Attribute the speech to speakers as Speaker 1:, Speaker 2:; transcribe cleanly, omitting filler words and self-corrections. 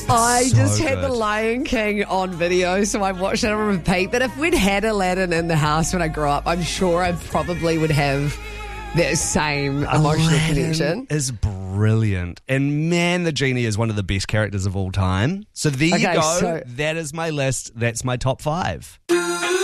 Speaker 1: I
Speaker 2: So
Speaker 1: just had
Speaker 2: good.
Speaker 1: The Lion King on video, so I watched it on repeat. But if we'd had Aladdin in the house when I grew up, I'm sure I probably would have that same emotional connection.
Speaker 2: Is brilliant. And man, the genie is one of the best characters of all time. So there you
Speaker 1: Okay,
Speaker 2: go.
Speaker 1: so-
Speaker 2: That is my list. That's my top 5.